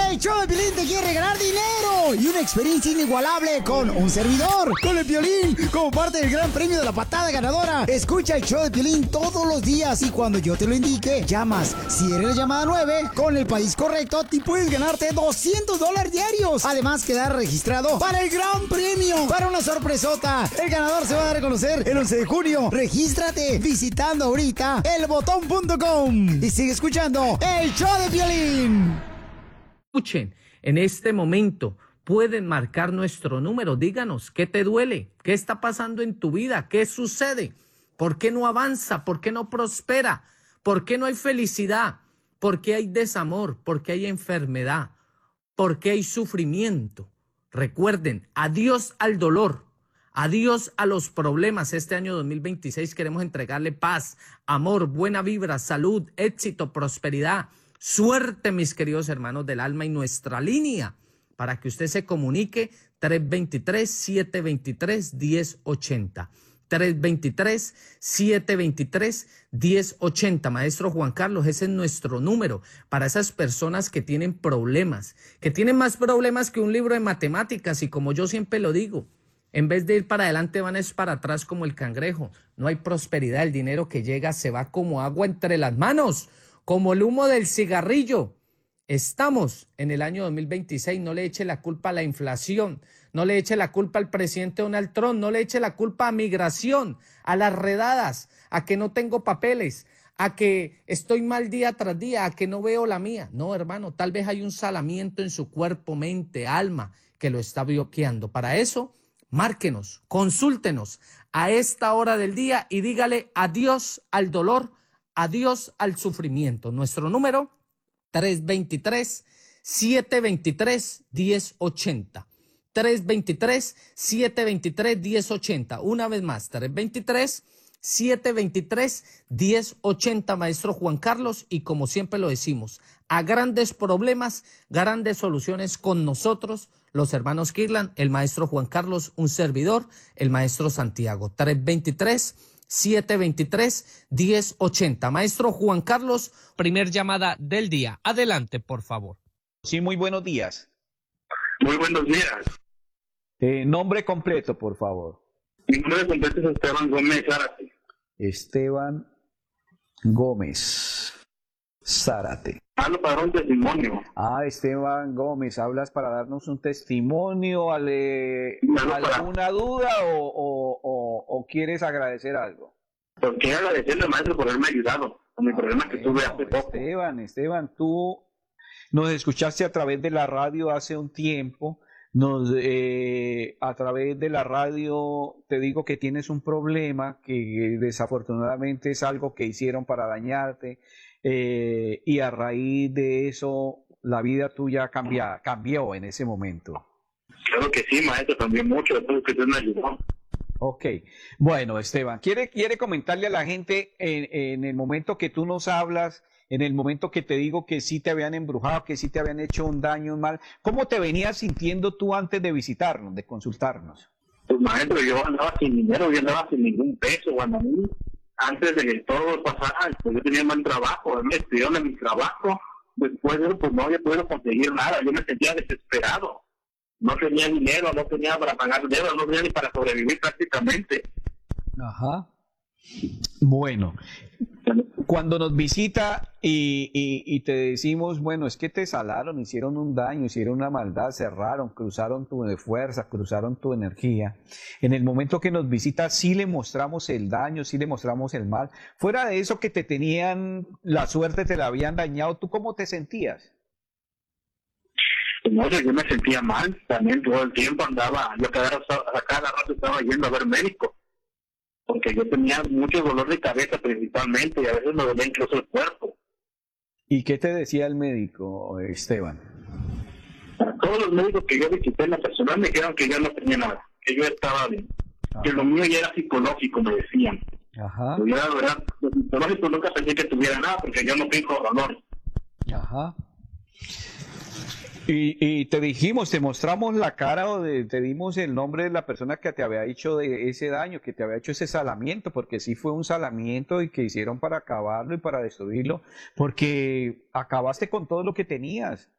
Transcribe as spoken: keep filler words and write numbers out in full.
El show de Piolín te quiere regalar dinero y una experiencia inigualable con un servidor, con el Piolín, como parte del gran premio de la patada ganadora. Escucha el show de Piolín todos los días y cuando yo te lo indique, llamas. Si eres la llamada nueve, con el país correcto, te puedes ganarte doscientos dólares diarios. Además, quedar registrado para el gran premio, para una sorpresota. El ganador se va a dar a conocer el once de junio. Regístrate visitando ahorita el botón punto com y sigue escuchando el show de Piolín. Escuchen, en este momento pueden marcar nuestro número. Díganos, ¿qué te duele? ¿Qué está pasando en tu vida? ¿Qué sucede? ¿Por qué no avanza? ¿Por qué no prospera? ¿Por qué no hay felicidad? ¿Por qué hay desamor? ¿Por qué hay enfermedad? ¿Por qué hay sufrimiento? Recuerden, adiós al dolor, adiós a los problemas. Este año dos mil veintiséis queremos entregarle paz, amor, buena vibra, salud, éxito, prosperidad, suerte, mis queridos hermanos del alma, y nuestra línea para que usted se comunique tres dos tres, siete dos tres, uno cero ocho cero. tres dos tres, siete dos tres, uno cero ocho cero. Maestro Juan Carlos, ese es nuestro número para esas personas que tienen problemas, que tienen más problemas que un libro de matemáticas, y como yo siempre lo digo, en vez de ir para adelante van es para atrás como el cangrejo. No hay prosperidad, el dinero que llega se va como agua entre las manos, como el humo del cigarrillo. Estamos en el año dos mil veintiséis, no le eche la culpa a la inflación, no le eche la culpa al presidente Donald Trump, no le eche la culpa a migración, a las redadas, a que no tengo papeles, a que estoy mal día tras día, a que no veo la mía. No, hermano, tal vez hay un salamiento en su cuerpo, mente, alma, que lo está bloqueando. Para eso, márquenos, consúltenos a esta hora del día y dígale adiós al dolor, adiós al sufrimiento. Nuestro número, tres dos tres, siete dos tres, uno cero ocho cero. tres dos tres, siete dos tres, uno cero ocho cero. Una vez más, tres dos tres, siete dos tres, uno cero ocho cero, maestro Juan Carlos. Y como siempre lo decimos, a grandes problemas, grandes soluciones con nosotros, los hermanos Kirlan, el maestro Juan Carlos, un servidor, el maestro Santiago. tres dos tres, siete dos tres, uno cero ocho cero. Maestro Juan Carlos, primer llamada del día. Adelante, por favor. Sí, muy buenos días. Muy buenos días. Eh, nombre completo, por favor. Mi nombre completo es Esteban Gómez Zárate. Esteban Gómez Zárate. Hablo para un testimonio. Ah, Esteban Gómez, ¿hablas para darnos un testimonio? Ale, ¿alguna para... duda o, o, o, o quieres agradecer algo? Pues quiero agradecerle al maestro por haberme ayudado con mi ah, problema bueno, que tuve hace poco. Esteban, Esteban, tú nos escuchaste a través de la radio hace un tiempo. Nos, eh, a través de la radio te digo que tienes un problema que desafortunadamente es algo que hicieron para dañarte, eh, y a raíz de eso la vida tuya cambia, cambió en ese momento. Claro que sí, maestro, también mucho, después que usted me ayudó. Ok, bueno, Esteban, ¿quiere, quiere comentarle a la gente en, en el momento que tú nos hablas, en el momento que te digo que sí te habían embrujado, que sí te habían hecho un daño, un mal, ¿cómo te venías sintiendo tú antes de visitarnos, de consultarnos? Pues maestro, yo andaba sin dinero, yo andaba sin ningún peso, cuando a mí, antes de que todo pasara, pues yo tenía un buen trabajo, me estudiaron en mi trabajo, después de eso pues no había podido conseguir nada, yo me sentía desesperado, no tenía dinero, no tenía para pagar deudas, no tenía ni para sobrevivir prácticamente. Ajá. Bueno, cuando nos visita y, y, y te decimos, bueno, es que te salaron, hicieron un daño, hicieron una maldad, cerraron, cruzaron tu fuerza, cruzaron tu energía. En el momento que nos visita, sí le mostramos el daño, sí le mostramos el mal. Fuera de eso que te tenían, la suerte te la habían dañado, ¿tú cómo te sentías? No sé, yo me sentía mal, también todo el tiempo andaba, yo cada, cada rato estaba yendo a ver médico. Porque yo tenía mucho dolor de cabeza principalmente y a veces me dolía incluso el cuerpo. ¿Y qué te decía el médico, Esteban? Todos los médicos que yo visité en la personal me dijeron que yo no tenía nada, que yo estaba bien. Ajá. Que lo mío ya era psicológico, me decían. Ajá. Yo la verdad, lo psicológico nunca pensé que tuviera nada porque yo no tengo dolor. Ajá. Y, y te dijimos, te mostramos la cara o de, te dimos el nombre de la persona que te había hecho de ese daño, que te había hecho ese salamiento, porque sí fue un salamiento y que hicieron para acabarlo y para destruirlo, porque acabaste con todo lo que tenías.